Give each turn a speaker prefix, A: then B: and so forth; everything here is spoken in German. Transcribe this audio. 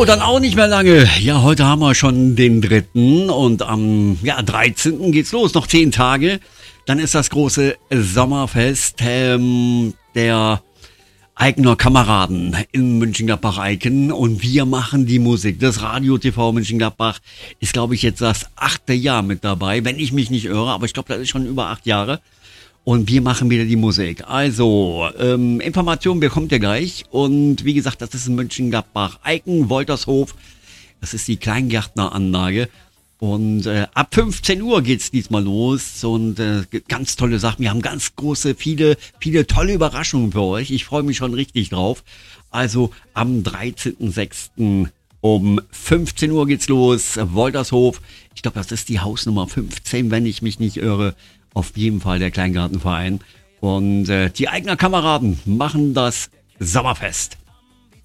A: So, dann auch nicht mehr lange. Ja, heute haben wir schon den 3. und am 13. geht's los. Noch 10 Tage. Dann ist das große Sommerfest der Aigner Kameraden in Mönchengladbach-Eicken und wir machen die Musik. Das Radio TV Mönchengladbach ist, glaube ich, jetzt das 8. Jahr mit dabei, wenn ich mich nicht irre, aber ich glaube, das ist schon über 8 Jahre. Und wir machen wieder die Musik. Also, Informationen bekommt ihr gleich. Und wie gesagt, das ist in Mönchengladbach-Eicken, Woltershof. Das ist die Kleingärtneranlage. Und ab 15 Uhr geht's diesmal los. Und ganz tolle Sachen. Wir haben ganz große, viele tolle Überraschungen für euch. Ich freue mich schon richtig drauf. Also am 13.06. um 15 Uhr geht's los. Woltershof. Ich glaube, das ist die Hausnummer 15, wenn ich mich nicht irre. Auf jeden Fall der Kleingartenverein. Und die Aigner Kameraden machen das Sommerfest.